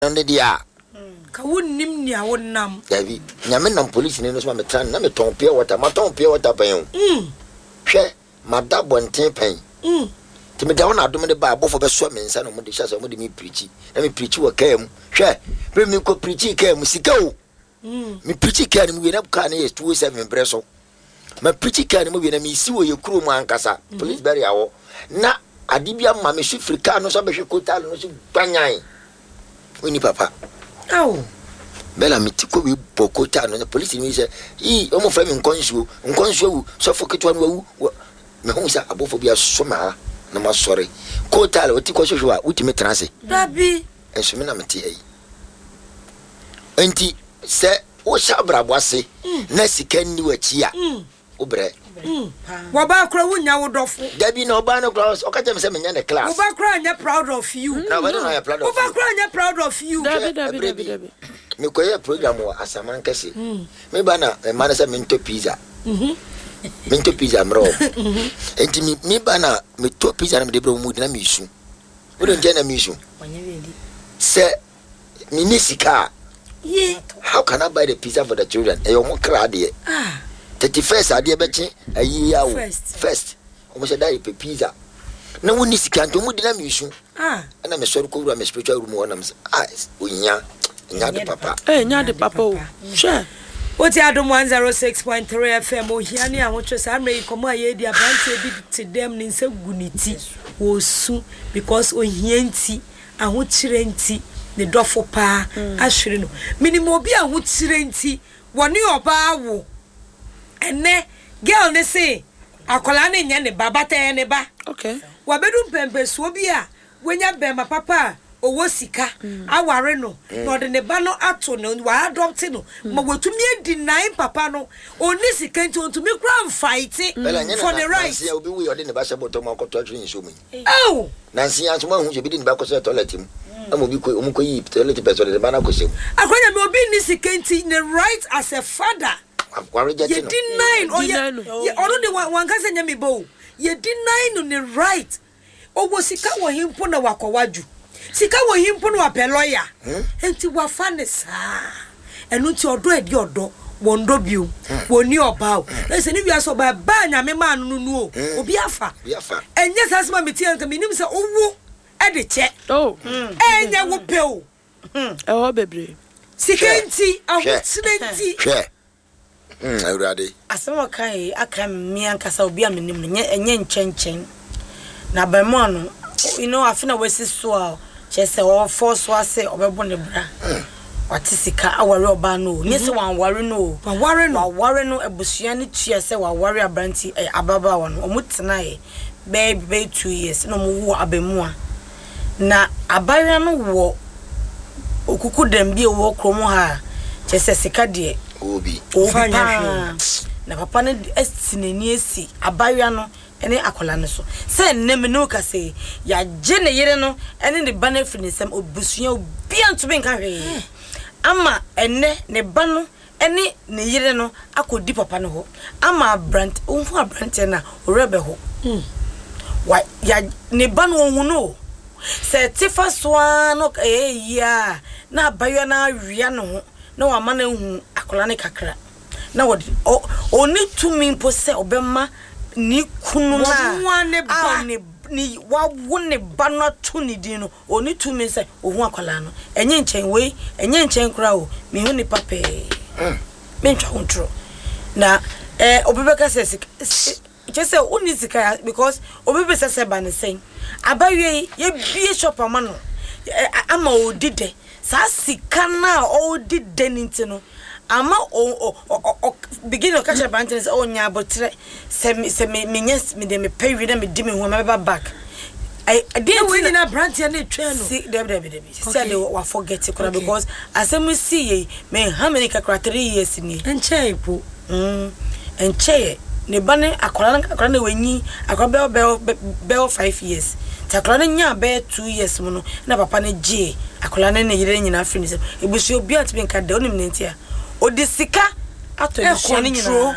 ande dia ka wonnim nia wonnam Davi nyame nam police ne no so me tran na me ton pia water ma ton pia water pen hwe ma da bonten pen ti me da wona adom de ba abofo be so me nsa no mo de hyase mo de me preach na me preach wo kam hwe be me ko preach kam sika o me preach kam we na ka na yes 27 breso ma preach kam mo we na me si wo ye kuro mu ankasa police bury awo na adibia ma me Africa no so be hwe kotal no so banyan oni papa aw Bella mitiko we bokota no police ni say yi o mo fra me nkonsuo so foketwa no wu me hu sa abofobia soma na ma sori kotal oti ko hwehwe a utimi transe dabi enso me na meti ayi enti se o shabra boase na sika ni wachi a obre wo ba kra wunya wodofo dabi na oba no kra o ka tell me say me nya the class wo ba kra nya proud of you na we no ya proud of wo ba kra nya proud of you Dabi. me ko ye program wa asaman kase me ba na man say minto pizza minto pizza mro enti me ba na me to pizza na me de bro mu na me su wo don je na me su se me ni sika how can I buy the pizza for the children e yo mo kra de 31st ade bechi ayi yawo first o mo se dai pe pizza na woni sika nto mu de na me su na me sori ko wura me spiritual room wona me onya nya de papa nya de papa o sure Oti Adom 106.3 FM ohiani a wo twese amre komo aye di abante bi ti dem ni nse guniti wo su because ohianti ahochirenti ne dofo pa ahwere no minimo obi ahochirenti woni oba wo ene girl ne say akola ne nya ne baba ta ne ba okay wabedum pempesuo bi a wenya bema papa owo sika aware no no de ne ba no ato no wa adopt no ma wetumi deny papa no oni sika nti ontumi kra fight for the right ya obi we ode ne ba se bottom akoto twin so mu oh nansi ya so ma hu je bi de ne ba ko se toilet mu amobi ko omuko yi toilet person de ba na ko se akonya me obi ni sika nti ne right as a father akware jeti no deny oh ye ono de wan ka se nya me bo ye deny no ne right owo sika wo himpo na wakowaju sika wo himpo no apɛ lawyer enti wa fa ne saa enu ti odo edi odo wondo biu woni oba o na se ni wi aso ba nyame ma no nu o obi afa enye sasema meti anka minim se owo e de che enye wo pe o ho bebre sika enti ahotirenti awurade asema kai aka mi ankasa obi aminim no enye nchenchen na bemo no you know afina wesi so chese o force wase obebo ne bra watisika aware oba no ni se wan ware no ware no ebusua ne tua se wa ware abranti ababa wa no omutena ye be 2 years no mu wo abemu a na abaya no wo okuku dem bi wo kromo ha chese sika de obi ofanya na papa ne esinani esi abaya no ene akola no so se nnem no ka se ya je ne yere no ene ne ba na fini sem obusua obi anto be nka hwe ama ene ne ba no ene ne yere no akodi papa no ho ama brand onhu abrante na orebe ho wa ya ne ba no onhu no se tifa soa no ya na abayo na awia no ho na wa ma na hu akola ne kakra na wodi oni tumi mpo se obema ni kunu na ne ba ni wa wone ba no to ni din no oni tumi se ohu akola no enye nchen we enye nchen kra o me hu ni pape me ntwa hontro na obebeka se just say oni sika because obebesa se ba ne sen abawe ye bie shop amano ama odide sa sika na odide nti no ama o begin to catch a banter oh nya botre se me yes me de me pay we na me di me ho me back I didn't win na brand ya na twa no see dem say they wa forget it because asem see me how many kakra 3 years ni enche ipo enche ne bane akora na wenyi akora be 5 years takora na nya be 2 years mu no na papa na je akora na yire nyina afri ni se ebusu obi atbe nka de onim ne ntia odisika ato ebusu ni nyina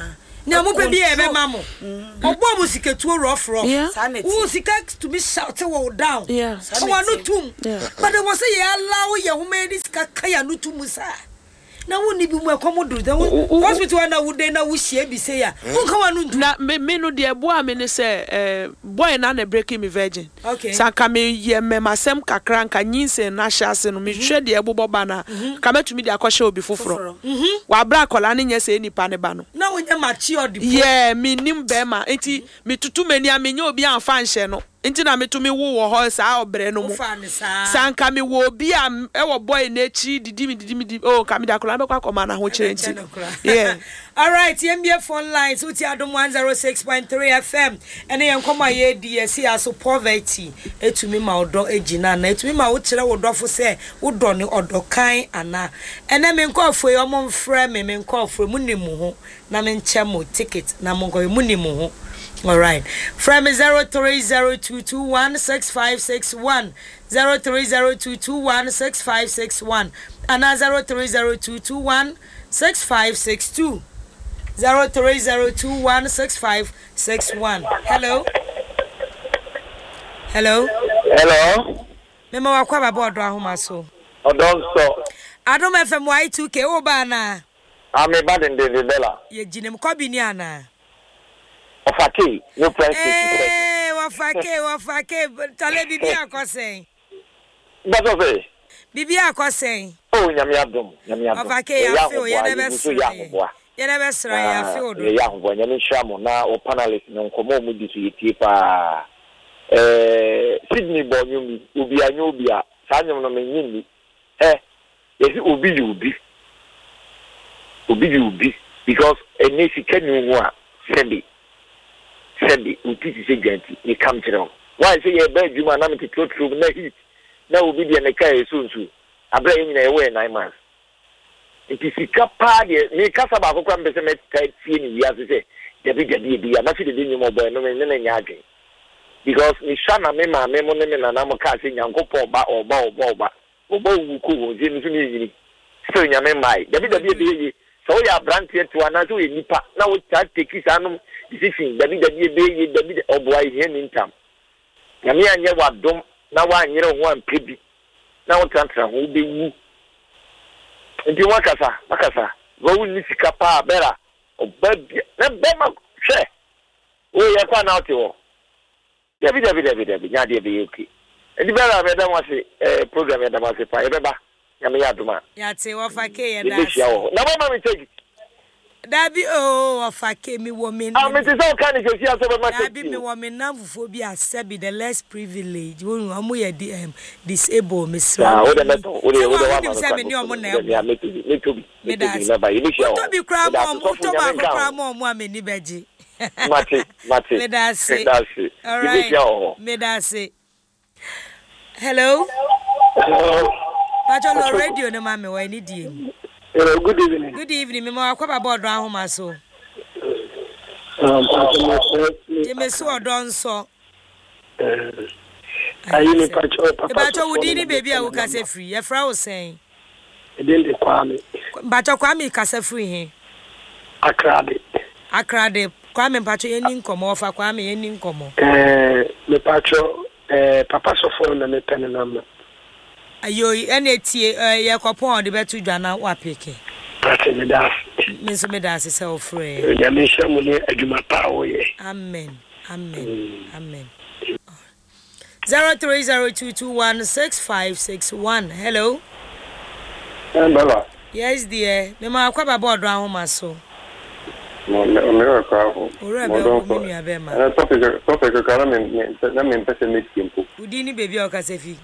na mo pe bi e be mamo obo mu siketu rough wo sika to be shout wo down so wa no tum but there was say allow ye ho me this kaya no tum sa na woni bi mu ekomodo then hospital na wo dey na wo hia bi say ya nka wa no na me no de ebo am ne say boy na na breaking me virgin sanka me ye me masem kakra nka nyinse na hyase no me hwe de ebo boba na ka metumi de akɔhye obi foforo wa bra akola ne nya say nipa ne ba no na wo nya machi odi me nim be ma enti me tutu mani am nya obi anfa nhye no enti na metumi wo ho sa obre no mu sanka me wo obi am e wo boy na echi didi oh ka me da akola be kwa koma na ho kire enti yeah all right yembia phone lines uti adom 106.3 FM ene yen koma ye di esi aso poverty etumi ma odo ejina na etumi ma wo kire wo dofo se wo do ne odo kan ana ene me nkofo e omo mfra me nkofo mu ni mu ho na me nche mo ticket na mo go mu ni mu ho. All right. From 0302216561 0302216561 and 0302216562 0302216561. Hello. Hello. Hello. Mema wakwa baba odo ahoma so. Odonso. Adom FM Y2K oba na. Ame baden de Bella. Ye jinem ko bi ni ana. Wafake, no price. Wafake, tale bibi akosen. That's okay. Bibi akosen. Oh, nyame adom. Wafake ya feel, ye never see. Ye never see ya feel do. Ya ho, nyame hwamo na o panelist no nkomo mu di so yetie pa. Sydney Bonyumi, obi anyo obi a, sa nyom no menyini. Yesi obi. Obi because enesi kanu ho a Sebi, utisi se ganti, ni come to why say your bed, you man, to throw through the heat. Now will be the car soon. I bring in away 9 months. It is a party, me Casaba, who can be met seeing you as to say, the big idea, nothing to do more by no man, because me shana mema, memon, and I'm a casting young couple or boba, or bow, James Mini. So, your memai, the big idea. So ya brand here to another nipa. Now we start taking some decision. David or boy here in town. Yami and you what dom. Now one piggy. Now transfer who be woo. And you want Makasa. Go in this capa better. Oh, baby. Let Bema share. Oh, you can out you. David. Nadia be okay. And the better, I was a program that was a fire. Yaduma. Yate wafake and that's now. Mama, take Dabi wafake me woman. I'm so kind of see us over my Dabi me woman now phobia sebi the less privileged. When amu ye disabled Miss. Ah, what the matter? What you say me no mo na. Me that's. To be cry mom, to ba cry mom mo me ni beji. Mate. Me that's it. All right. Me that's it. Hello. Pacho no radio no mama we ni die. Good evening. Good evening. Me ma kwa baba odo ahoma so. Me so odo nso. Ayi ni pacho papa. Pacho wudi ni baby a wo kase free. E fra wo sen. E den de kwame. Pacho kwame kase free he. Akrade. Kwame pacho yeni nkomo ofa kwame yeni nkomo. Me pacho papa so phone na me pen number. Ayo enetie yakopon de betu dwana wa peke. Me das se ofre. Ya me shamu ni adwuma pa wo ye. Amen. 0302216561. Hello. Hello. Yes dear. Me ma kwa baba odo ahoma so. No me kwa ho. Ora be o mi nua be ma. Topic kara me na me pese me tiempo. Udi ni baby o kasefi.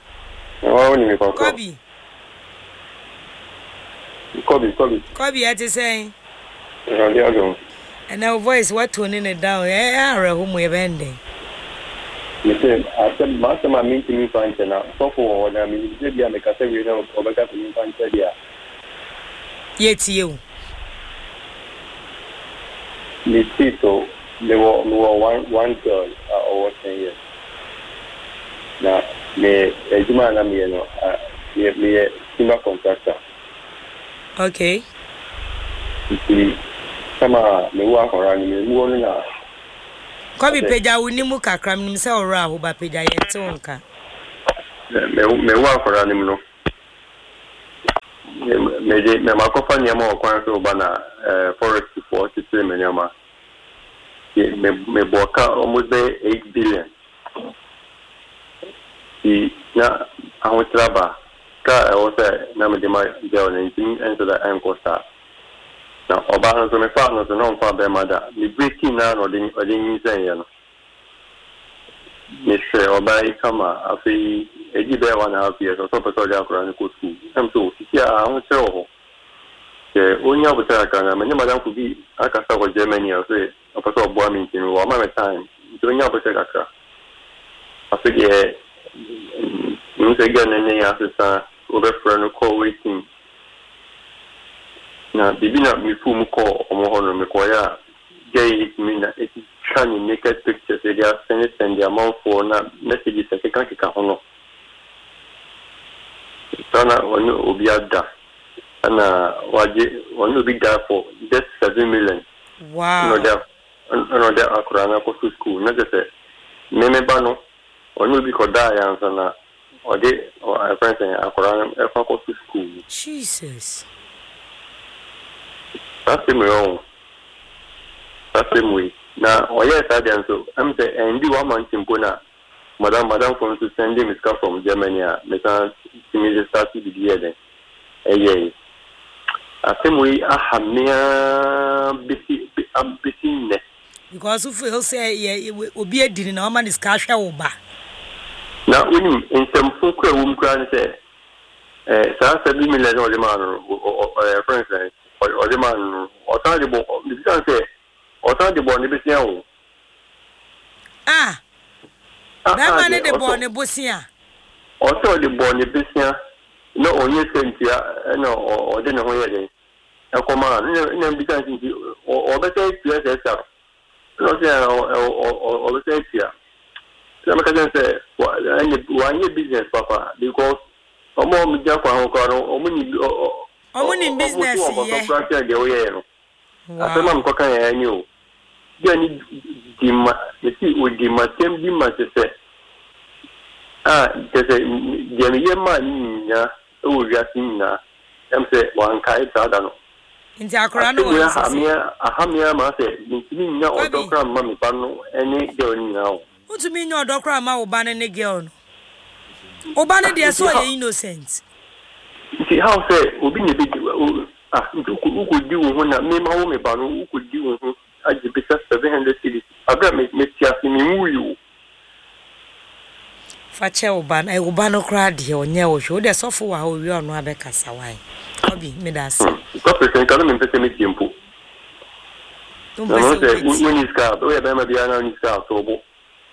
Kobe, I just say. And our voice, what tuning it down? Are whom we are bending. You said, I said, Master, my meeting in now. So for I mean, maybe I make a say, or back up in Fantasia. Yet you. So there were one girl over 10 years. Now, me ejuma me no me timber contractor. Okay. Sama me wa ko ran me wo na. Kobi peja woni mu kakra nim se ora ho ba peja yente wonka. Me wa ko ran no. Me ma ko fa nyama o kwan so ba na forest for 43 million. Me boka almost 8 billion. Na ahotraba ka o se na me de ma de on ntin ento da encosta. Na oba no so me fa no so no fa be mada. Me breaking na no de yin ya no. Me se oba I kama afi eji be wa na afi so so so ja kura ni ko school. Am so si ya ho se o. Ke onya bu ta ka na me madam ku bi aka sa ko Germany o se o pa so bo mi tin wo ma me time. Onya bu ta ka. Afi ye nse gane ya sisa obefra no call waiting na bibina mi fu mu call omo hono me ko ya gay it mean that it can make a picture they are send the amount for na messages que kan ka hono sana wonu obiada ana waje wonu big da for just 7 million. Wow. No da akura na ko school na just me ba no wonu bi ko da ya sana or friends and Akoran to school. Jesus. That's the way. That's the way. Now, yes, I did so. I'm saying, and do 1 month in Puna. Madam from to send him his car from Germany. Because he started the year then. Yeah. I think we are busy. Because if we say, yeah, will be a dinner, no man is cash over. Now, when in some folk room, grand say, Sir 7 million or the man or friends or the man or Taliban, the can say, or Taliban, the Bessia. Ah, that man the born a Bossia. Also, the born the Bessia, no, only Cynthia, no, or dinner where a command, no, because or better, yes, not there or better here. So I can say, one year business, Papa, because a more business. I said, I'm talking I knew. Then you see, with the Matem be much say, there's a year man, oh, Yatina, I'm saying, one kite, I don't know. In Jacarano, a hamia, must say, meaning no doctor, Mammy Pano, any girl now. What do you mean your doctor ma obana ne girl? Obana dey so innocent. See how say obi ne big who could do when na me ma wo me ba no who could do who aje be 700 cities. Abra me tia se me wuyu. Fa che obana e obana kra de onye wo hwe de sofo wa o wi onu abekasa wan. Obi me da se. Ko person kan me pese me tiempo. No say when is car, o ya be ma bia na ni car so bo.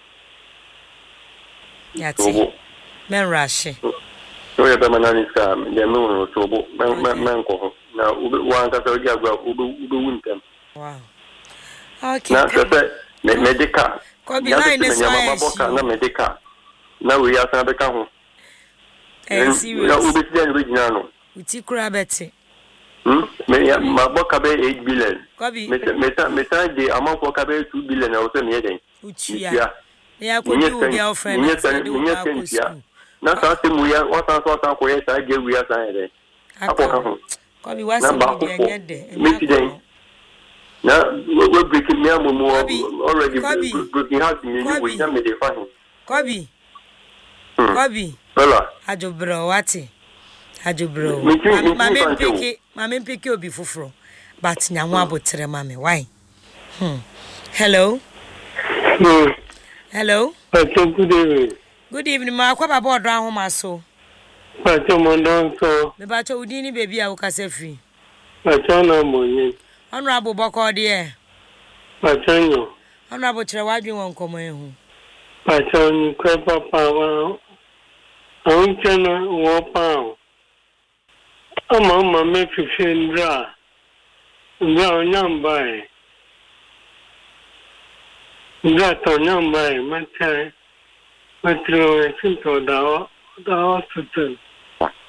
Yati. Men rashi. So ya be manani ska de no so bo men ko na wan ka so gagwa ube wuntem. Wow. Okay. Na so medical. Ko bi line is why na medical. Na we ya san be ka ho. Serious. Na ube ti original no. Uti kura beti. Me ya maboka be 8 billion. Ko bi. Meta de amount for ka be 2 billion na o se me den. Uti ya. Ya ko di o girlfriend. Na sa se mu ya o san so san ko ya sa ge wi ya san ere. Apo ka ho. Ko bi wasi bi anya de. Me ti den. Na we breaking me am mo already breaking house me we na me dey fa him. Ko bi. Ko bi. Bella. Ajobro wati. Ajobro. Mama mpeke obi fufuro. But nyanwa abotre mama why? Hello. Hello. Good evening. Good evening, ma. Kwa baba odra homa so. Pacho mondon so. Me bacho udini baby a ukase free. Pacho na monye. Honorable Boko de. Pacho nyo. Honorable chere wadwi won komo ehu. Pacho ni kwa papa wa. Onchena wo pa. Ama me fifi ndra. Ndra onyamba. Ndra to nyamba mate. Matro sinto da hospital.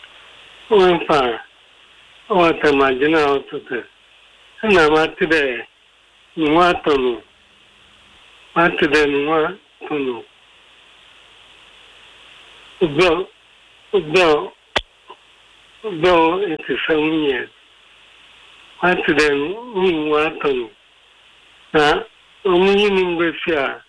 Opa. O ta majina hospital. Na matide. Nuatono. What to them, Nuatono. Though 87 years. What to them, Nuatono. Only in Brescia.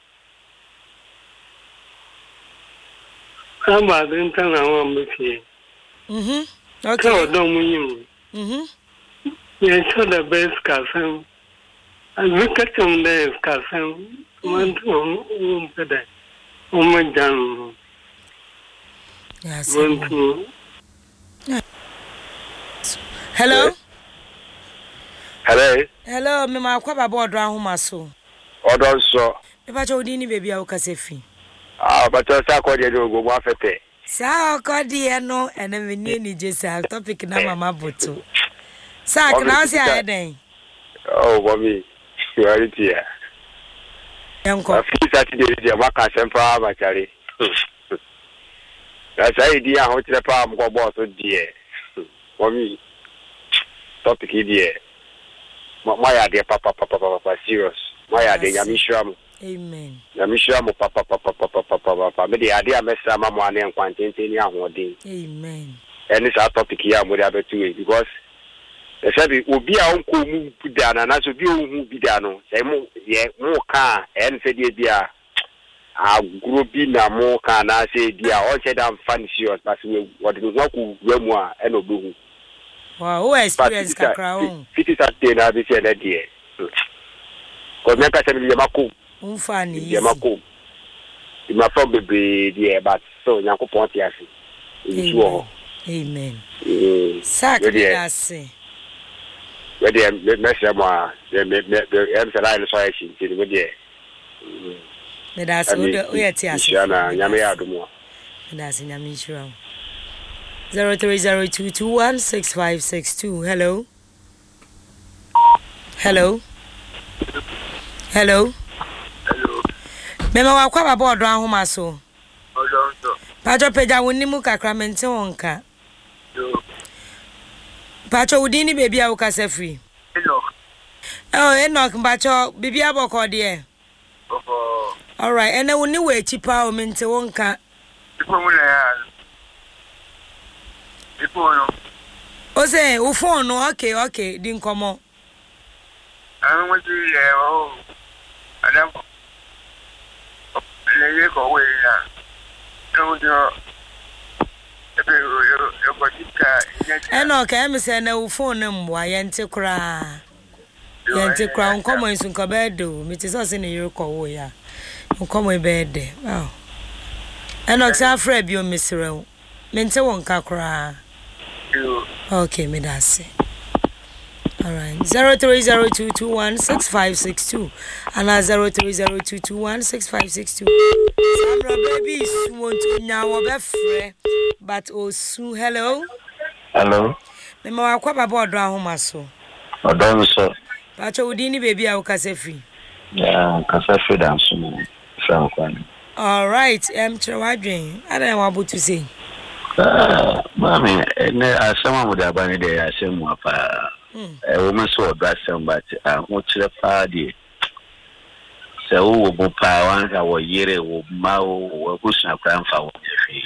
How about the internal one with you? Okay. So, don't you? Yes, the best cousin. And look at them there, cousin. One to today. Oh, my God. Yes. One to. Hello? Hello? Hello, me ma kwa baba odra homa so. Odon so. Me ba cho di ni baby a wo kasefi. But I saw the go one fete. Sa ko di no ene me ni jesa topic na mama boto. Sa kana se ayeden. Oh, mommy. You are it here. Enko. I feel Saturday the waka sempa ma chare. That's idea how to pa am go boss die. Mommy. Topic here. My idea, papa, serious. My idea, Yamishram. Amen. Yamishram, papa. But the idea, Mr. Mamma and Quantin, Amen. And it's our topic here, would have to because the Sabi will be our uncle move down, and as of you who be down, say more car, and said, dear, our group in a more car, and I say, dear, all said I'm fancy yours, but what is not Grimoire and Obu. Wow, who experience Kakra? It is at dinner this year, dear. Because my cousin is Yamako. Unfunny. Yamako. You my phone be dear, but so Yanko Pontiac. Amen. Sacrifice. Where the Messamar, the Emperor Association, with the that's all we are Tiana, Yamea. That's in Yamishra. 0302216562. Hello. Hello. Hello. Hello. Mema wa kwa baba odwa homa so. Odwa so. Pacho peja woni mu kakra mente wonka. Yo. Pacho udini baby a ukasa free. Enoch. Oh, Enoch pacho bibi aboko de. Oh. All right. Ene woni we chipa o mente wonka. Ipo mu na ya. Ipo no. O say o phone no okay di nkomo. I want to oh. Adam. Le ko we na. No do. Enoch em say na o phone mwa yente kra. Yente kra nkomo nsu nkobedo. Me ti so se ne yiro ko wo ya. Nkomo ebede. Wow. Enoch say afra bi o mesrew. Mente wonka kra. Okay, me that's it. All right. 0302216562 and 0302216562. Sandra baby want to now be free, but also hello. Hello. Me ma akwa baba odwa homa so. Odon so. Pacho udini baby a ukase free. Yeah, kasa free dance mo. Frankwani. All right. Chirwadwen. I don't want to say. Mami, asama mu da bani da ya se mu apa. Woman so bra sem but ho kire pa de. Se wo bo pa wan ka wo yire wo ma wo kusa kran fa wo fi.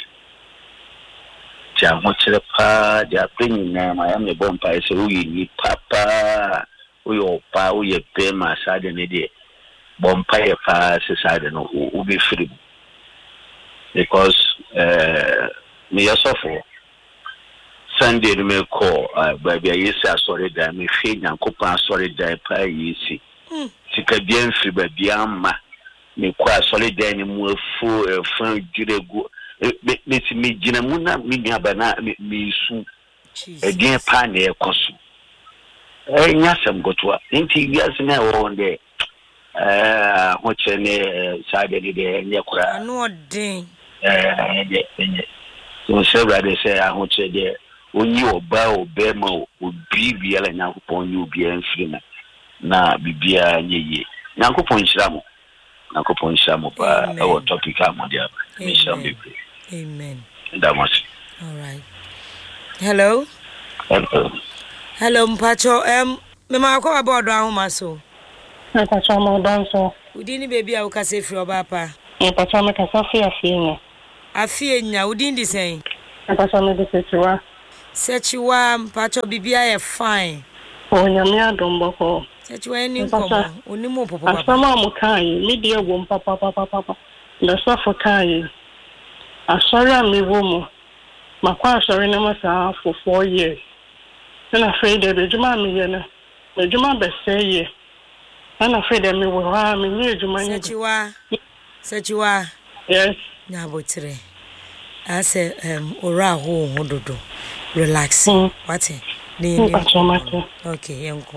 Ja ho kire pa de apeni na ma ya me bom pa se wo yi papa. Wo yo pa wo ye pe ma sa de ne de. Bom pa ye pa se sa de no wo be free. Because me yasofo Sunday me call baby ayesi sorry that me fe nyankopa sorry that pa yesi sika bien free baby amma me kwa sorry that ni mu afu fan jiregu me ti me gina mu na me nyaba na me su again pa na ekoso nyasem gotwa nti biase na wo nde ho chene sade ni de nyakura anu odin so say brother say I want to there onyi oba obema obi biala nyankopon nyi obi anfiri na bibia nyeye nyankopon nhyiramo pa our topic am dia mission be amen that much. All right. Hello mpacho me ma akwa bodo ahoma so Pacha mo don so. Udini baby a ukase free oba pa. Pacha me kasa fi afienya. Afienya udin di sen. Pacha me de sechiwa. Sechiwa pacha bibia ye fine. Nyame adom boko. Sechiwa ni nkomo. Onimu popo papa. Asama mo kai, mi de wo papa. The suffer kai. Asori ami wo mo. Makwa asori na masa for 4 years. Then afraid de bejuma mi ye na. Bejuma be say ye. I'm afraid that me will harm me. Sechiwa. Yes. Na botre. I say ora ho hododo. Relax. What? Okay, yanko.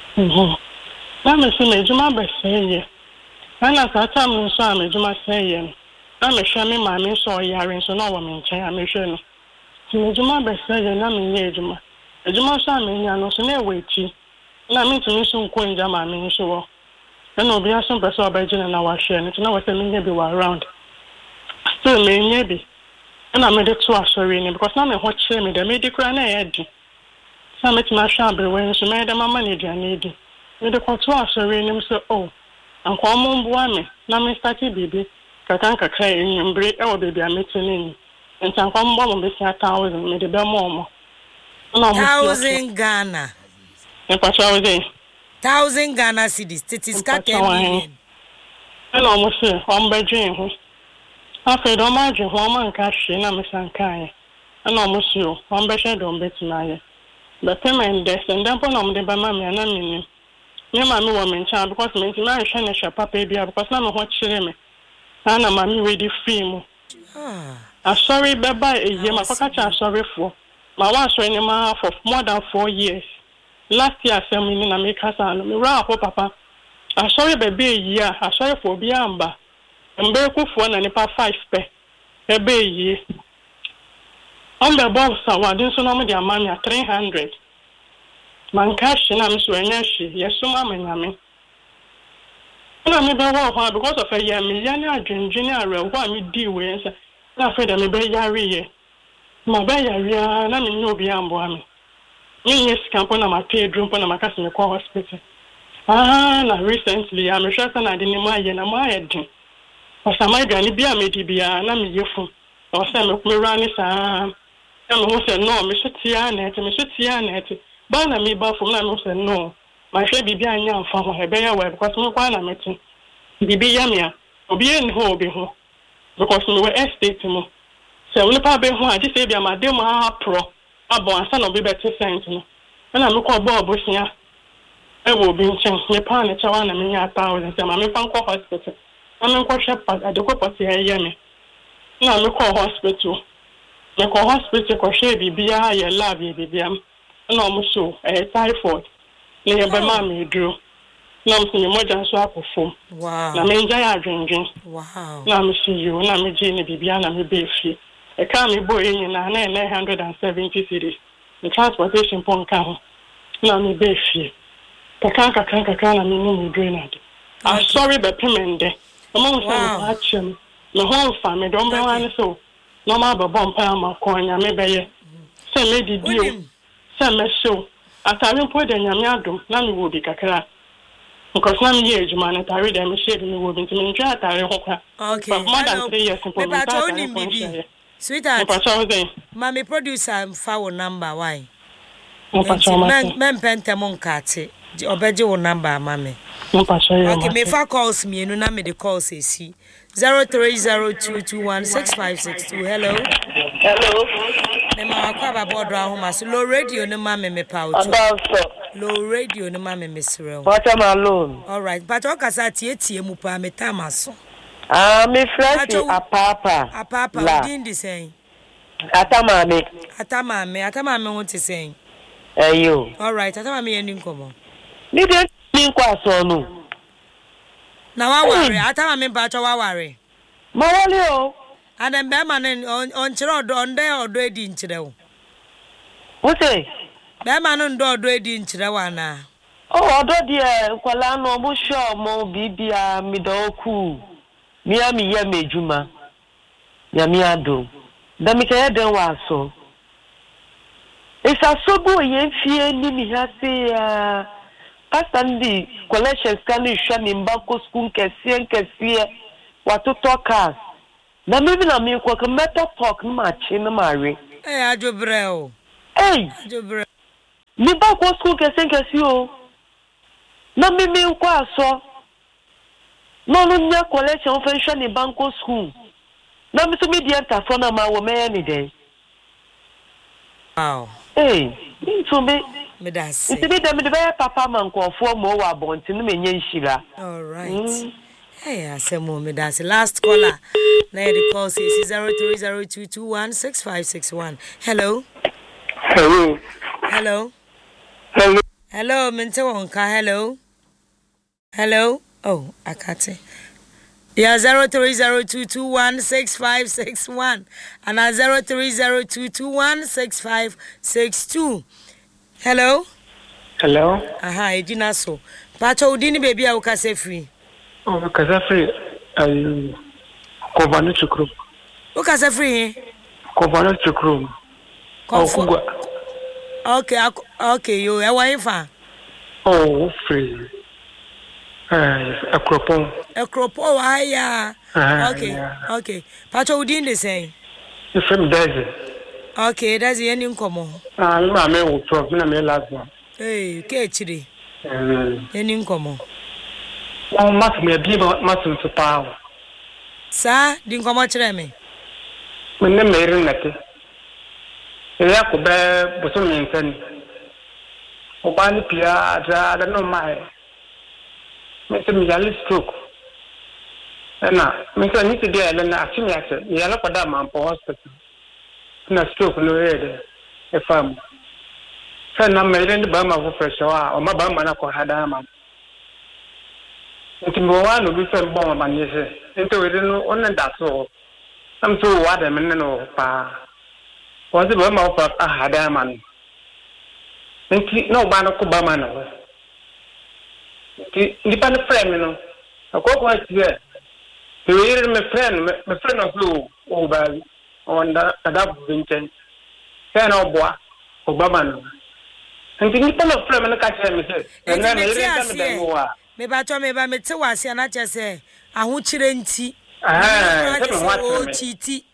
Na me say me juma be say ye. Na ka ta me so me juma say ye. Na me hwe me ma me so yare so na wo me nchen me hwe no. Ti me juma be say ye na me ye juma. Juma so me nya no so na we ti. Na me tumi so nko nja ma me so wo. And no be some person by Jina na wa share. It's not what me be around. So me maybe. And I made it to a sorry because now me what share me the medical na edi. So me tuna shabe when so me the mama need ya need. Me the kwa to a sorry nim so oh. And kwa mo mboa me na me start bibi. Kakan kakra enyumbre e wo baby a metini. Ntan kwa mboa mo be 1,000 me the be mo. 1,000 Ghana. E kwa chawo dey. 1,000 Ghana cedis. It is got 10 million. And almost on by Jane. After the margin, woman cash in a missankai. And almost you, on by shadow bet my. The payment death and then put on the Bamami and I mean. Your mammy woman child because me my shiny shop baby because I'm what she me. And a mammy with the film. I'm sorry, bye bye a year, my pocket I'm sorry for. My wife ran for more than 4 years. Last year, I in America, and me ra papa. I sorry, baby, year. I sorry for Biamba. And very good for and about 5 pe. A baby. On the box, I didn't know their money at 300. Man cash, and I'm so energy. Yes, so mamma, yammy. And I'm about because of a year, millionaire, junior, what me deal with. I'm afraid I'm a baby. My baby, and I'm in no Biamba. Yes, campona my pay drum on my customer call hospital. Na recently I'm sure that I didn't mind and my head. Or some my granny be a medibia, and I'm useful. Or some of me run is I'm who said no, Mr. Tianet, Bana me buff from them said no. My friend be behind young from her bear way because no one I'm meeting. Be yamia, or be in ho be ho. Because we were estate to me. So when the papa be home, I just say, my dear, my pro. Abo son of be better sent me. And I look at Bob Bushia. I will be changed. My partner, Chawana, and 1,000. I'm a Panko hospital. I'm a shepherd at the property. I am. Now look at hospital. The hospital, Coshe, be I love you, baby. And almost so, a typhoid. Near by mammy drew. Now, see more than swap of foam. Wow. Now, me enjoy drinking. Wow. Now, me see you. Now, me Jenny, Bibiana, me baby. A car boy in 970 cities. The transportation pon car. Now me be free. Kanka me drained. I'm sorry, but payment day. Among some action. The whole family don't be one so. No matter bomb palm coin, I may be. Send me the deal. Send me show. As I will put in Yamiado, none will be Kakara. Because 1 year, man, I read them shade me would be to enjoy that I hope. Okay. But more than 3 years in Sweetheart, Mammy producer foul number why? Men pentamon cat, obejo number, mammy. Okay, me fa calls me and me the call says see 0302216562. Hello. Ne ma kwa board home as low radio no mammy me pouch. Low radio no mammy miss real. What am alone? All right, but okasati mu pa me tamaso. Me fresh a papa didn't say atamame what to say you all right atamame and incomo need to so no now I worry atamame bacho wa worry mawali and then beman on chiro on there or do it in chiro what say beman do it in chiro na oh do dia kwala no mo sure mo bibia mi do ku Miami ya mejuma. Yami ado. Da mi kaya den wa so. Esa sobo ye fie ni mi ha se asandi collections kan hwa ni mbako school kese watoto cars na maybe na me kwa metal talk na chi na mare ajobre o ajobre ni bako school kese o na me kwa so no nya collection fa hwa ni banko school na me so me dia tafo na ma wo me ni dey wow so me das it's be dem de papa man konfo mo wa bonti no me nya nhira all right hey asemo me das last caller na the call says 0302216561 hello mente wonka hello oh akate yeah 0302216561 and 0302216562 hello aha ejina so pacho udini baby a ukase free ukase free Kovano Chukru ukase free Kovano Chukru okugwa okay you e wa ifa free Akropon aya okay pacho udini the same from Daisy okay that's the ending komo ma me wo to na me last one ke chiri ending komo mas me bi mas to pa sa din komo chire me ne me rin nate ya ko be boso me ntan o ba ni pia da no mai me se mi jali stroke na me se ni ti dia na achimi ase ya la kwada ma po hospital na stroke no ere e fam sa na me ren ba ma ko fresh wa o ma ba ma na ko hada ma nti mo wa no bi se bo ma ni se nti we no on da so am so wa da men no pa wa se ba ma ko hada ma nti no ba no ko ba ma no nti pa no friend no akoko ha ti e we me friend no so o ba onda adabu Vincent kana obwa Obama no nti nipa no frame no ka kire me se na me re ka me dem wa me ba to me ba me te wase na che se aho kire nti o chiti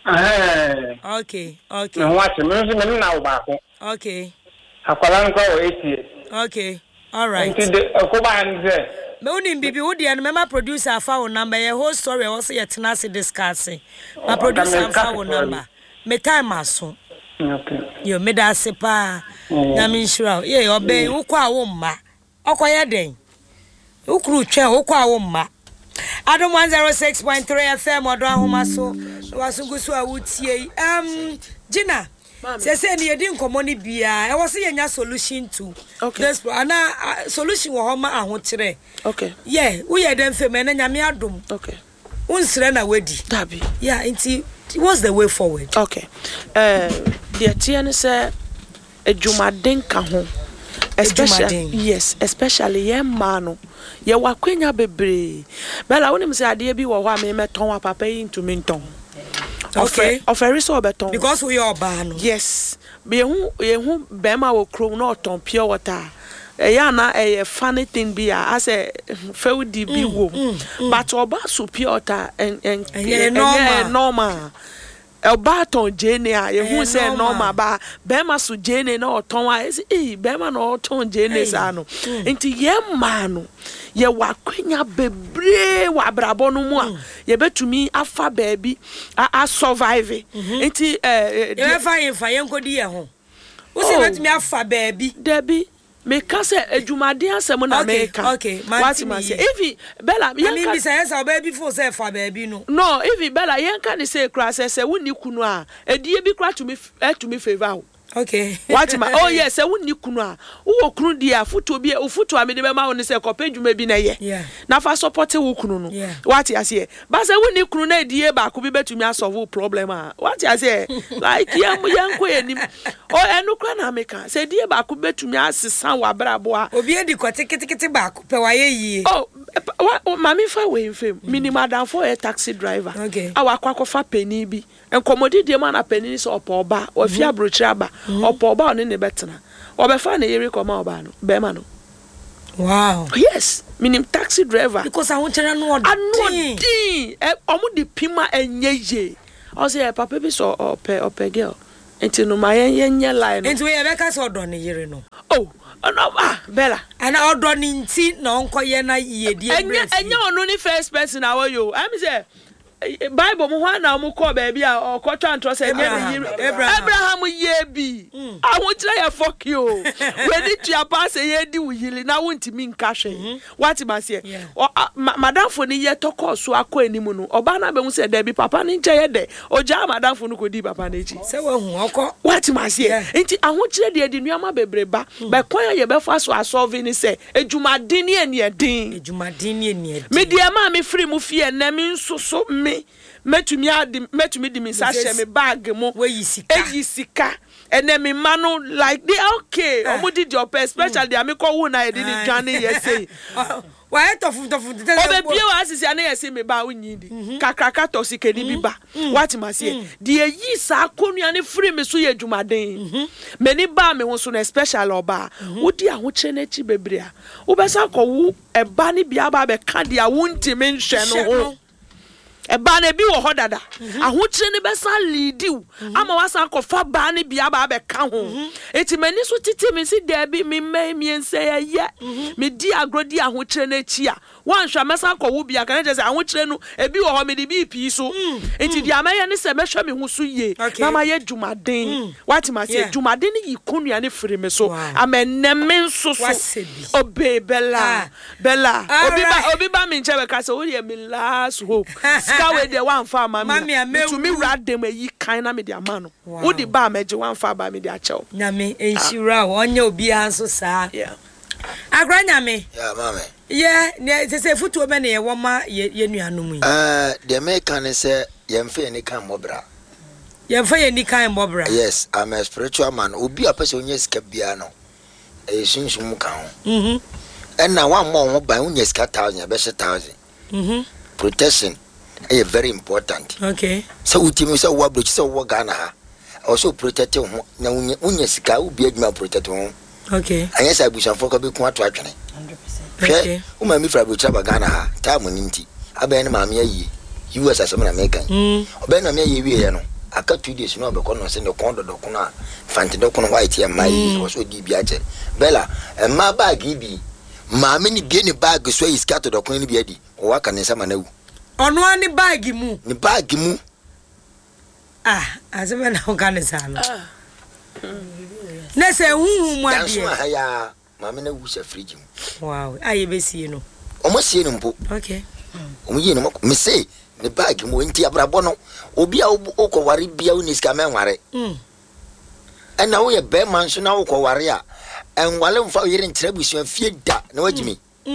okay me watch me na oba ko okay akwala nko o 8 okay all right nti de ko ba nze me uni bibi wo de no me ma producer afa wo number ye whole story wo se ye tena se discussing ma producer afa wo number me time aso okay yo me da se pa na me nsura ye obe wo kwa wo mma okoye den ukuru twa wo kwa wo mma Adam 106.3 FM odo ahoma so wasungusu awutie Gina say ni edi nkomo ni bia e wo se yenya solution to this ana solution wo homa ahokire okay yeah we ye dem fem na nyame adom okay unsire na wedi dabi yeah nti what's the way forward okay the tiene say ejumaden ka ho especially ye mano ye wakwenya bebre bela wonim say ade bi wo ho a me meton wa papa yi ntumi nton okay offer so beton because we are ban yes be hu bema wo krom na oton pure water ya na funny thing be as a feudi bi wo but oba so pure water and normal Elbaton Jane a ye hu say normal ba bema so Jane na oton a bema na oton Jane sa no enti ye ma no ye wakwenya bebre wa brabo no mu a ye betumi afa baabi a survive enti ye fa ye nkodi ye ho wo se betumi afa baabi dabi me ka se adwumaden asem na me ka okay what ma say if Bella me can be say so baabi for say fa baabi no if Bella yen ka ni say kra say woni kunu a edie bi kra to me favor okay what ma oh yes say woni kunu a wo kunu dia foto bi ofoto a me de be ma woni say kopedwuma bi na ye na fa support wo kunu no what you say ba say woni kunu na edie ba ko bi betumi solve problem a what you say like yanko enim oh enu kra na me ka say die ba ko betumi asesa wa brabo a obi edi ko tikiti ba ko pe wa ye yi oh mami fa we mfem minimum than for a taxi driver okay awa kwakofa peni bi enkomodi die ma na peni so opoba ofia brochira ba opoba oni ne betena obefa na yeri koma oba no be ma no Wow. Yes, meaning taxi driver. Because I want to know what omo di pima enyeje. I say papa be so ope girl. Enti no my yenye line. Enti we ebeka so do ne yere no. Oh, no Bella. And odo ni nti na onko ye na ye di embrace. Enya onu ni first person awo yo. I say Bible mo hwa na mo call baby a okotwa ntro say Abraham ye bi. Ahun tire ya fuck you. We need to pass ye di wuyili na wontimi nka hwe. What ma say? Madam fo ni ye toko so akọ animu no. Oba na be mu say da bi papa ni nche ye de. Oja madam fo no ko di papa na echi. Say we hu okọ. What ma say? Enti ahun tire de di nuama bebreba. Be kwan ye be fa so asolve ni say ejumadin ni eni edin. Ejumadin ni eni edin. Me dia ma me free mu fie na me nsoso me metumi di mi sa share me bag mo eyi sika ene me manu like they okay omo did your best especially they me call who na e didn't journey yesterday why tofu obe bia wa asisi ana yesi me ba unyidi kakraka toxic ni bi ba what ma say the yi sa konua ne free me so ye dwumaden me ni ba me ho so na special oba wodi ahoche na chi bebre a wo be sa ko wu e ba ni bia ba be ka dia wunti me nhwe no ho eba na bi wo ho dada ahokyere ne besa leadiu ama wasa kofa ba ne bia ba be ka ho eti mani so titi me si da bi me miense ye me di agrodi ahokyere na chi a wanhwa mesa ko wo bia kan je se ahokyere no ebi wo ho me di bi pi so eti di amaye ne se mehwa me hu so ye na ma ye dwumaden what ma say dwumaden yi konua ne firi me so amenne me nso so obebela bella obi ba me nche be ka se wo ye me last hope we dey one farmer me to me rad dem yi kan na me dey amano wo di ba meje one farmer me dey achew na me enshira onye obi anso saa agranya me mama ne se futu me ne wo ma ye nuanom yi the make say yemfe ni kan mobra yemfe ni kan mobra yes I'm a spiritual man obi apese onye sika bia no sunsun kan ho na one more ho ban onye sika 1000 be 1000 protection is very important. Okay. So we tell so what so what Ghana ha. Also protect you na unye sika ubi adwuma protect you. Okay. Anya sa busan for ko be ku ato atwene. 100%. Okay. O ma mi fra bu chaba Ghana ha. Time ni nti. Aba ne ma me ayi. US asem na American. Oba na me ayi wie no. Aka 2 days no be ko no se ne kon do ko na fanti do ko no white ya mai so di bi ache. Bella, ma bag bi. Ma me ni bi ni bag so is cat do ko ni bi adi. O wa kan nsa ma na wu. Ono ani bag mu. Ni bag mu. Azeme na organize ala. Na se huhu mu ade. Danso ha ya, ma me na wu se fridge mu. Wow, aye be sie no. Omo sie no mpo. Okay. Omo yi no me say ni bag mu enti abrabo no. Obi a okoware bia uni ska menware. Na wo ye be man so na okoware a enwale mfa yire nkyere busu afie da na wagimi.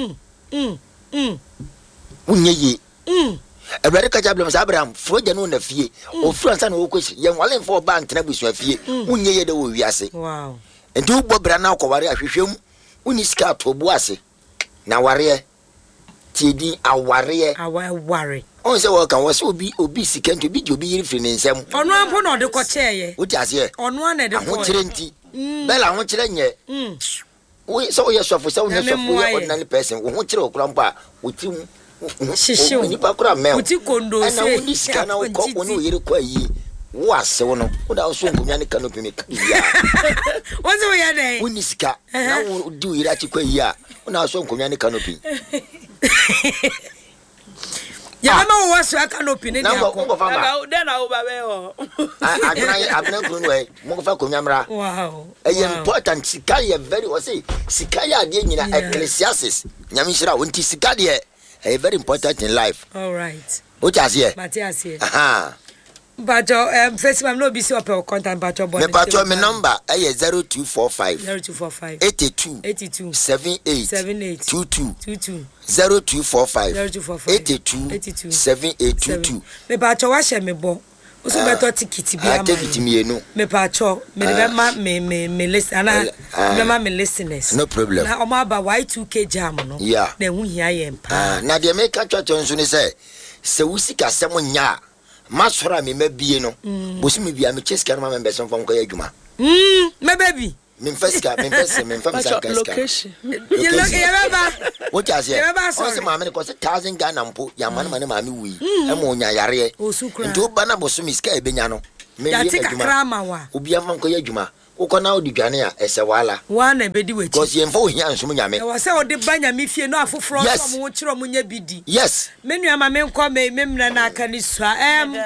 Unye yi. Ebrade ka jablem sa Abraham froja no na fie o fransa na wo kwesi ye nwale mfa oba ntena busu afie unye ye de wo wiase. Wow. Enti wo bobra na okoware ahwehwem uni ska to bo ase na ware tiedi aware on se wo kan wo se obi sika nti obi obi yiri firi nsem ono ampo na ode ko cheye wo ti ase ono na de ko kire nti bela ho kire nye we so ye sofo se wo ne sofo ye ordinary person wo ho kire okura mpa wo ti shishu ni pa kura me wo ti kondo se na wo ni sika na wo ko wo no yiri kwa yi wo ase wo no wo da so ngomya ne kanopi me ya wo se wo ya dey wo ni sika na wo di yiri achi kwa yi a wo na so ngomya ne kanopi ya mama wo so kanopi ne dia ko then I over agna grunu we mo fa ko nyamra wow important sika ye very o say sika ya de nyina Ecclesiastes nyame shira wonti sika de very important in life. All right. What is here? Matthias here. But first I'm no busy up contact but your me pato me number 0245 82 78 22 0245 82 7822 me pato wa she me bo oso beto ticket bi am ticket mi enu me pato me be ma me listen ana me ma me listeners no problem na o ma ba Y2K jam no na hu hia ye mpa na de me ka twatwo nso ni se wusika sem nya masora me mabie no bosi me bia me cheska no ma membe som fam ko adwuma me baby location. You look here, what I say? Also, mamma, because 1,000 Ghana mpo, Yaman, Mammy, we, and Monia Yare, do Banabosumi Sky Benano. Maybe take a crama, Ubiam Koyajuma, Ukona di Ghanea, as a wala. One a bedi with because you info here and Sumyame. I was out the banya me fear no for from Munya Bidi. Yes, many of my men call me Memna Canisra.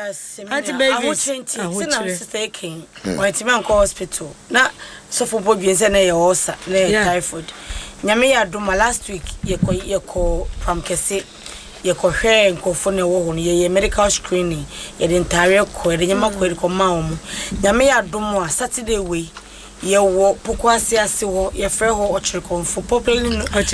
Anti-baby, taking White Man Hospital. Now, so for Bobby and Osa, typhoid. Nyame do my last week, ye call from Kese. Ye cohere and cofone wohon, ye medical screening, ye the entire coed, yama coed comam. Nyame do more Saturday way. Ye walk Puquasia siwo, ye freho or for popularly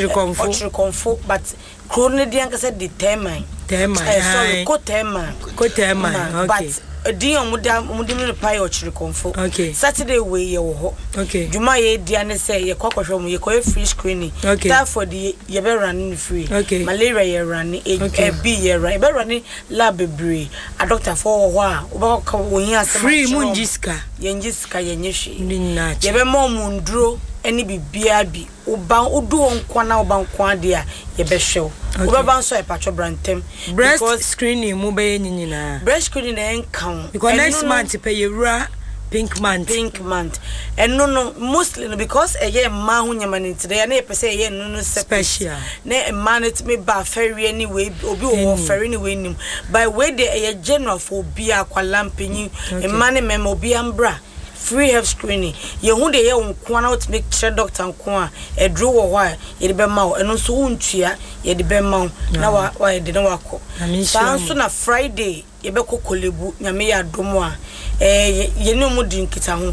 or but Cronedian said determine. Sorry, co-termine, but a dear Mudam pie or chiricomfo. Okay, Saturday way ye ho. Okay, Juma ye Diana say ye cockroach, ye call free screening. Okay, therefore the ye be running free. Okay, malaria ye running, a bee ye right, be running labibri, a doctor for a while. About free Munjiska, Yenjiska, Yenishi, ye be more mundro. Any be uban udu onkwana uban kwadia ye be show uban so e patcho brantem breast screening mu be nyina breast screening en kan because next month pay yura pink month and no mostly because a year ma hu nyama ni today na e pese ye no special na man it me ba ferry anyway obi wo ferry anyway nim by way dey e general for obi akwala mpanyi e man mem obi ambra free health screening ye hu de ye nkwana out make sure doctor nkwa e dro wo hwa ye de be ma wo eno so untua ye de be ma na wa ye de na wako so na Friday ye be kokolebu nyame ya domo a ye no mu di nkita ho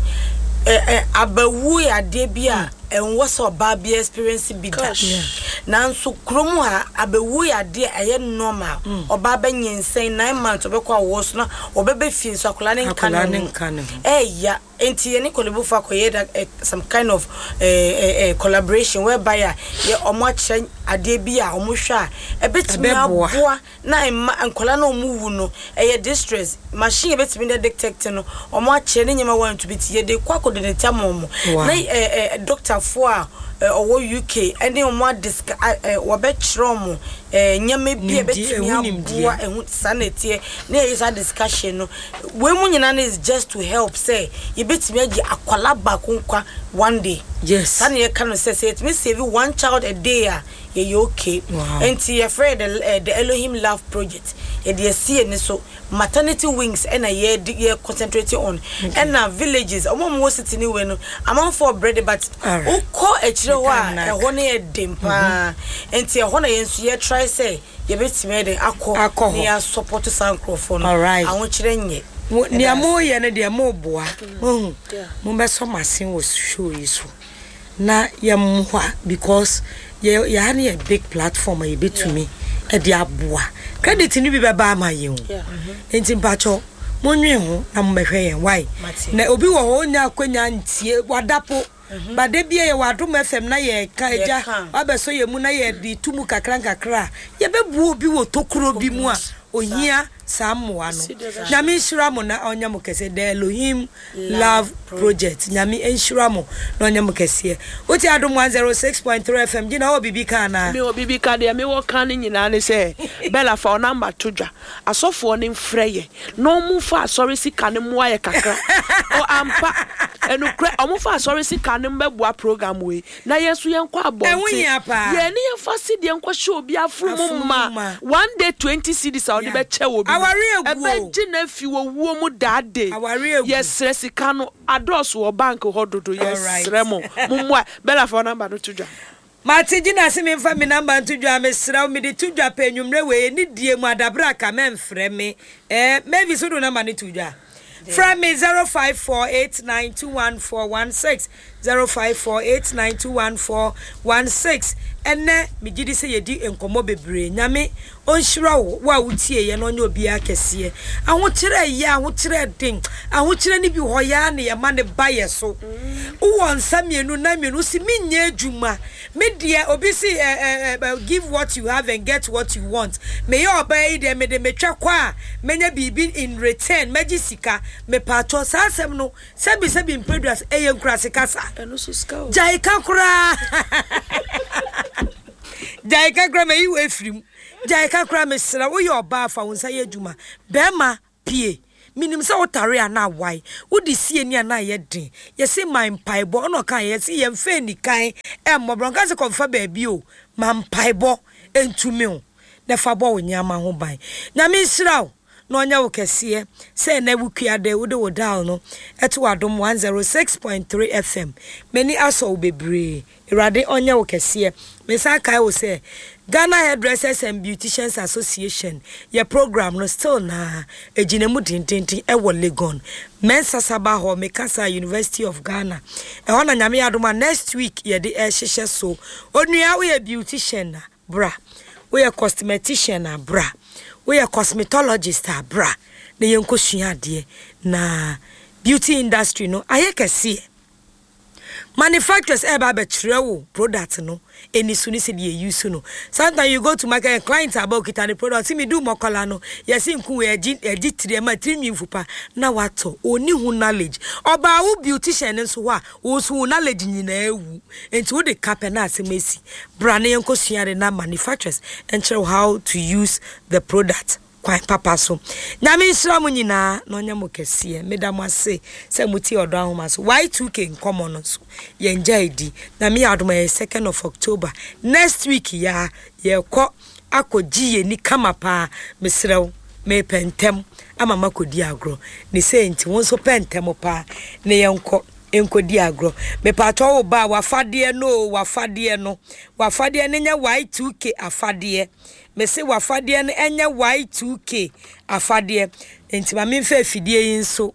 abawu ya de bia enwo so ba bia experience bi da nanso kromu ha abawu ya de aye normal oba ba nyensen 9 months obekwa wo so na obebe fie so akola ne nkano ya enti ye ne kolebu fa koye da some kind of collaboration whereby ye omo ache ade bia omo hwa ebetimi aboa na nkola na omo wu no distress machine ebetimi de detect no omo ache ne nyema want to be tie de kwa coordinate amomo na doctor for UK and then more disc wabetrom nyame bia betimi aboa ehun sanity na is a discussion no we mu nyina is just to help say ye betimi agi akwala ba konkwa one day yes san ye can say it me save one child a day ye okay and you afraid the Elohim Love Project ye dey see ni so maternity wings and ye concentrating on and na villages omo city ni we no amount for bread but o call e kire wa e ho na ye dempa and ye ho na ye nso ye try say ye betime de akọ ni ya support sankrofo no awon kire nye ni amo ye ne de amo boa mo be so masin was show yi so na ye mwa because ye ya na a big platform ye betumi e de aboa credit ni bi be ba ma ye hu enti mpacho monwe ho na mbehwe yen why na obi wo ho nya akwanya ntie wadapo bade bia ye wadom FM na ye kaja abeso ye mu na ye di tumu kakra ye bebu obi wo tokuro bi mu a ohia samwa no nyame nshira mo na onya mo kese the Elohim Love Project nyame nshira mo na onya mo kese oti adom 106.3 FM gina obibi kana me obibi ka de me wo kan nyina ne se bella for number todwa asofo ne mfreye no mu fa sorry sika ne mu aye kakra o ampa enu kre omu fa sorry sika ne mbebua program we na yesu yenkwa abonte ye ne yefa si de yenkwa hye obi afro mu ma one day 20 cedis a odi be che obi ebe gina fi wo wuo mu dade yes resika no address wo bank ho dodo yes remo mumwa bella for number no todwa Mati jina si mi mfa mi namba ntudwa mesra mi di tudwa pe nwumre we ni die mu adabra ka memfre me maybe so do namba ni tudwa from me 0548921416 0548921416 enne mi gidi se yedi enkomo bebre nyame onhira wo wa wutie ye no nya obi akese ahokire ye ahokire den ahokire ni bi hoya na ye ma ne baye so wo nsamienu na mienu si minye adwuma me de obi si give what you have and get what you want me ye obey de me de metwa kwa menya bibi in return meji sika me pato sasem no sebi mpedras eye nkura sika sa Jaika kura. Jaika kura me you efrim. Jaika kura me sra wo your ba fa won say adwuma. Bema pie. Minim say otare ana why. Wo di sie ni ana ye den. Ye say my mpaibo no kan ye say ye mfa ni kan. Mmobronka se konfa ba bi o. Ma mpaibo entumi o. Na fa bo nyama ho ban. Na me sra no nya wo kese say na wukuade wo de wo dial no eto adom 106.3 FM many aso bebre irade onya wo kese me sa kai wo say Ghana Hairdressers and Beauticians Association your program no still na ejinemu dintintin e wo Legon Mensa Sabaho Mekasa University of Ghana e hona nyame adoma next week ye de e hihye so onua wo ye beautician na bra wo ye cosmetician na bra we are cosmetologist bra na yenkosua de na beauty industry no ayekese manufacturers eba be trewo product no eni suni se de use no sometimes you go to market clients about kita the product see me do mokola no yesi nku we agi tire ma trimmi fupa na wato oni hu knowledge oba wo beautician nso ho a wo so knowledge nyina ewu enti wo de cap na asemesi bra na yenkosua de na manufacturers and show how to use the product kwa papa so na me nsira mu nyina no nya mo kese medam ase se muti odo ahoma so y2k nkomo no so ye nja edi na me adoma 2nd of October next week ya ye ko akoji ye ni kama pa mesrew me pentem ama makodi agro ni se enti won so pentem pa ne ye nko enkodi agro me pato wo ba wafade no wafade ne nya y2k afade me se wafade ne enye y2k afade enti ma me fa fidie yin so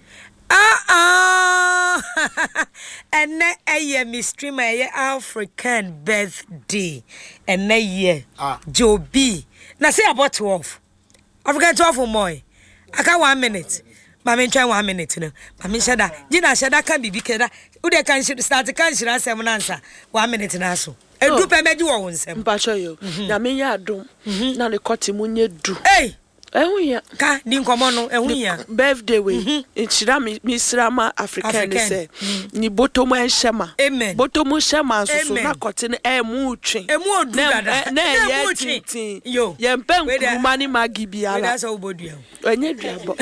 ene eye mi streamer eye African birthday ene ye Joby na say about 12 African 12 moy aka 1 minute Mama try 1 minute no. Mama shada. Jina shada kan bibi keda. Ude kan start kan shira asem na ansa. 1 minute na so. Edu pe meji wo wonsem. Mpacho yo. Ya menya adom. Na le koti mu nye du. Hey. Ehunya. Ka di nkomo no ehunya. Birthday we. Inchira mi srama African say. Ni botomo enshema. Amen. Botomo shema so na koti ne emu twen. Emu odu dada. Na ye tintin. Yo. Ye mpen kuruma ni magibia la. That's how bodu ya. Enye duabo.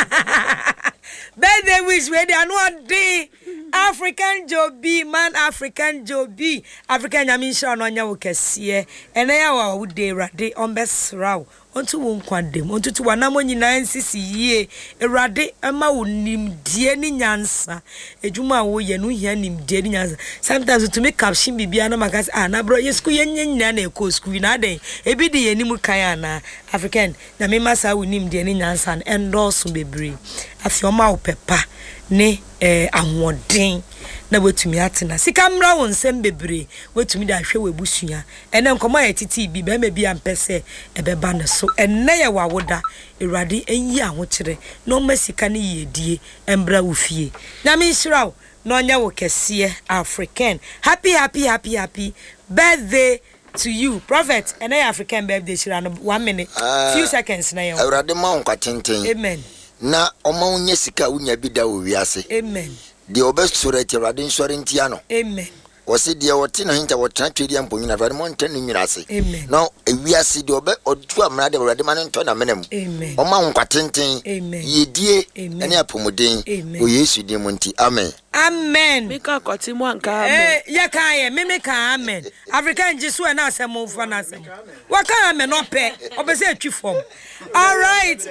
Birthday wish we dey anu dey African Joby man African Joby African nyamisha no nya wo kese ene ya wa wo dey rade on besraw onto wo nkwadem onto tu wanamo nyina nsisi yie erade ama wo nimdie ni nyansa edwuma wo ye no hia nimdie ni nyansa sometimes to make caption bibia na makas na bro ye school ye nyina na eko school na den ebi de ye nimu kan ana African na me masa wo nimdie ni nyansa na endorse bebre afi o ma wo pepa ne ahoden na wetumi atena sika mra won sem bebre wetumi da hwe webusua ene nkomo ya titi bi be ma bi ampese ebeba ne so enne ye wawoda erade enyi ahokire no masika ne yedie embra wo fie na me nshiraw no nya wo kese African happy birthday to you prophet ene African birthday shira no 1 minute few seconds na ye erade ma won kwatenten amen na oma unya sika unya bida wo wiase amen de obesure ti rade nsore ntia no amen wose de wote na hinta wotena twedi amponyi na rade mon tan nwira ase amen no ewiase de obe odu amra de rade man nto na menem amen oma nkwatenten yedie ene apomuden o Yesu de monti amen amen mika kwati mu anka amen ya kan ye meme kan amen African jisu na asem fa na asem wa kan amen no pe obese atwi form all right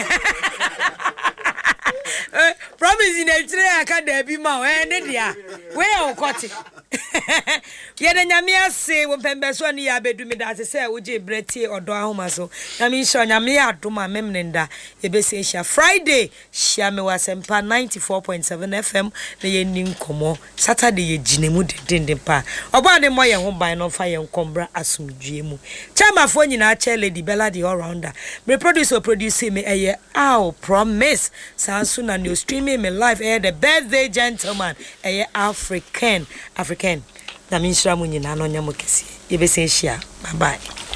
promise in the three academy ma ne dia we o kwati ye de nyame ase wo pembe so ne ya bedu me da se wo je bretie odo ahoma so na me sho nyame adoma memnenda ye be se sha Friday sha me wasempa 94.7 FM na ye ni nkomo Saturday ye ginemu dindin pa oba de mo ye ho ban no fa ye nkombra asumdue mu chama fo nyina che Lady Bella the all rounder me produce me eye promise sansu na new streaming me live the birthday gentleman African na minshira mu nyina no nya mo kesi ye be se hia bye bye.